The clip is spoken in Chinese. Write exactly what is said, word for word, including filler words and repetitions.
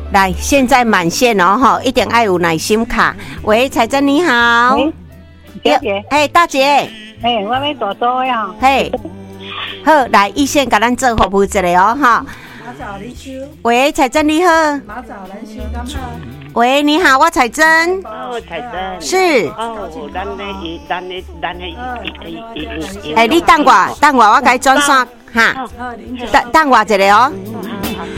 来，现在满线哦，哈，一定要有耐心卡。喂，彩珍你好， 小姐， 哎，大姐， 哎，我要大租呀， 嘿，好，来一线给咱做服务一下哦，哈。 马早你收， 喂，彩珍你好。 马早咱收感好。 喂，你好，我彩珍。 哦，彩珍。 是。 哦，咱的伊，咱的，咱的伊，伊，伊，伊。 哎，你等我，等我，我给你转线哈。等等我一下哦。